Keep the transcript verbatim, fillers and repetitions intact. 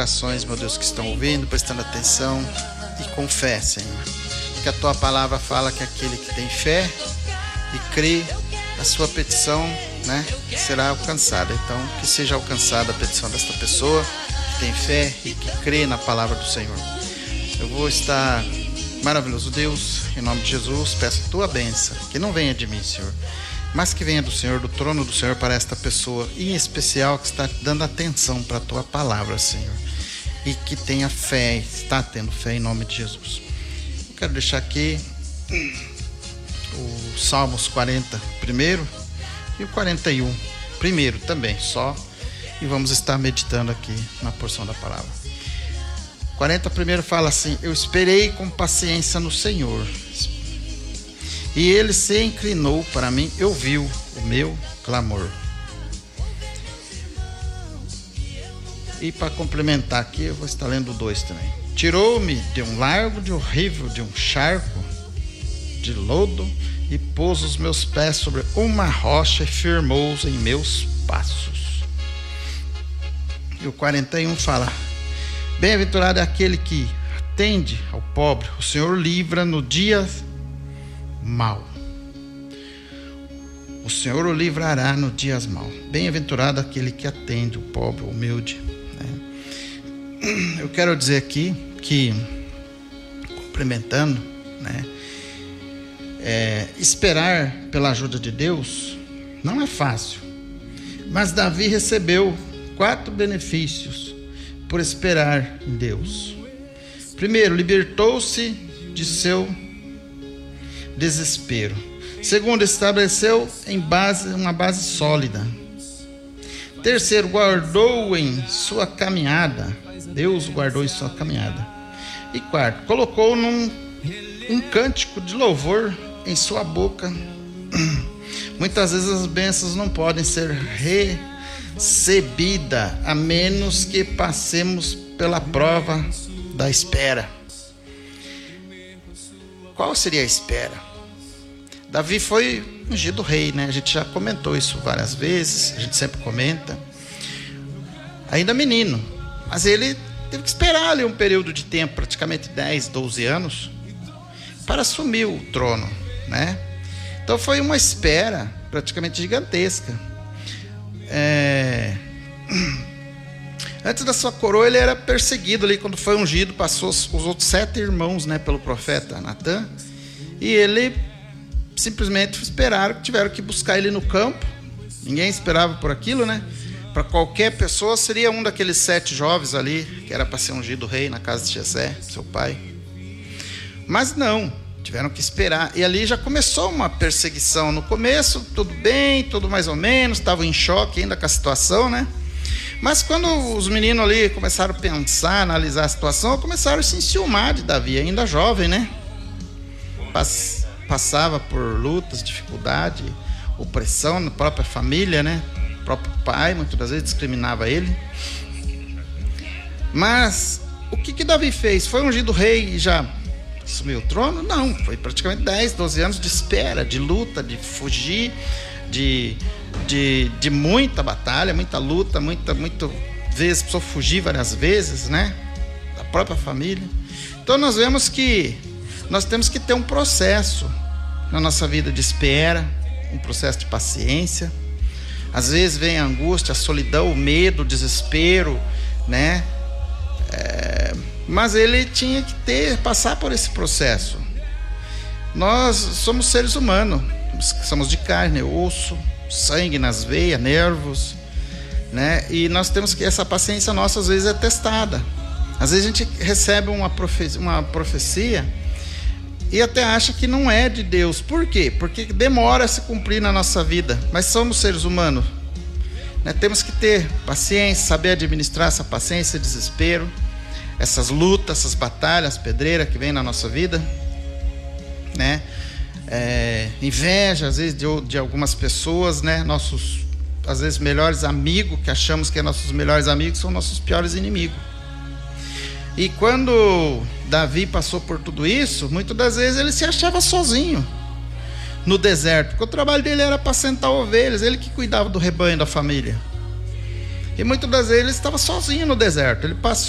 corações, meu Deus, que estão ouvindo, prestando atenção e com fé, Senhor. Que a tua palavra fala que aquele que tem fé e crê, a sua petição, né, será alcançada. Então, que seja alcançada a petição desta pessoa que tem fé e que crê na palavra do Senhor. Eu vou estar, maravilhoso Deus, em nome de Jesus, peço a tua bênção, que não venha de mim, Senhor, mas que venha do Senhor, do trono do Senhor, para esta pessoa, em especial que está dando atenção para a tua palavra, Senhor, e que tenha fé, está tendo fé em nome de Jesus. Eu quero deixar aqui o Salmos quarenta primeiro e o quarenta e um primeiro também, só, e vamos estar meditando aqui na porção da palavra. quarenta primeiro fala assim: eu esperei com paciência no Senhor, e ele se inclinou para mim e ouviu o meu clamor. E para complementar aqui, eu vou estar lendo dois também. Tirou-me de um largo, de horrível, de um charco de lodo, e pôs os meus pés sobre uma rocha e firmou-os em meus passos. E o quarenta e um fala: bem-aventurado é aquele que atende ao pobre, o Senhor livra no dia mau. O Senhor o livrará no dias mau. Bem-aventurado aquele que atende o pobre, o humilde, né? Eu quero dizer aqui que, complementando, né, é, esperar pela ajuda de Deus não é fácil, mas Davi recebeu quatro benefícios por esperar em Deus. Primeiro, libertou-se de seu desespero. Segundo, estabeleceu em base, uma base sólida. Terceiro, guardou em sua caminhada. Deus o guardou em sua caminhada. E quarto, colocou num um cântico de louvor em sua boca. Muitas vezes as bênçãos não podem ser recebidas a menos que passemos pela prova da espera. Qual seria a espera? Davi foi ungido rei, né? A gente já comentou isso várias vezes, a gente sempre comenta. Ainda menino, mas ele teve que esperar ali um período de tempo, praticamente dez, doze anos, para assumir o trono, né? Então foi uma espera praticamente gigantesca. É... Antes da sua coroa, ele era perseguido ali, quando foi ungido, passou os outros sete irmãos, né, pelo profeta Natã, e ele simplesmente esperaram, tiveram que buscar ele no campo. Ninguém esperava por aquilo, né? Para qualquer pessoa seria um daqueles sete jovens ali, que era para ser ungido rei na casa de Jessé, seu pai. Mas não, tiveram que esperar. E ali já começou uma perseguição. No começo, tudo bem, tudo mais ou menos, estavam em choque ainda com a situação, né? Mas quando os meninos ali começaram a pensar, analisar a situação, começaram a se enciumar de Davi, ainda jovem, né? Pass- passava por lutas, dificuldade, opressão na própria família, né? O próprio pai, muitas das vezes, discriminava ele. Mas o que que Davi fez? Foi ungido rei e já assumiu o trono? Não, foi praticamente dez, doze anos de espera, de luta, de fugir, de, de, de muita batalha, muita luta, muita, muita vezes precisou fugir várias vezes, né? Da própria família. Então nós vemos que nós temos que ter um processo na nossa vida de espera, um processo de paciência. Às vezes vem a angústia, a solidão, o medo, o desespero, né? É, mas ele tinha que ter, passar por esse processo. Nós somos seres humanos, somos de carne, osso, sangue nas veias, nervos, né? E nós temos que, essa paciência nossa às vezes é testada. Às vezes a gente recebe uma profecia, uma profecia e até acha que não é de Deus. Por quê? Porque demora a se cumprir na nossa vida. Mas somos seres humanos, né? Temos que ter paciência, saber administrar essa paciência, esse desespero, essas lutas, essas batalhas, pedreiras que vem na nossa vida, né? É, inveja, às vezes, de, de algumas pessoas, né? Nossos, às vezes, melhores amigos, que achamos que é nossos melhores amigos, são nossos piores inimigos. E quando Davi passou por tudo isso, muitas das vezes ele se achava sozinho no deserto, porque o trabalho dele era apacentar ovelhas, ele que cuidava do rebanho da família. E muitas das vezes ele estava sozinho no deserto. Ele passou